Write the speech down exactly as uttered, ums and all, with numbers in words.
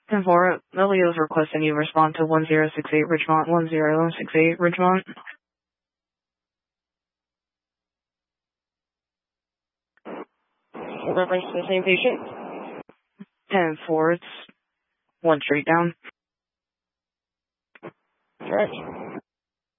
ten four, Lily is requesting you respond to one zero six eight Ridgemont, one zero six eight Ridgemont. Reference to the same patient? ten four, it's one street down. Alright.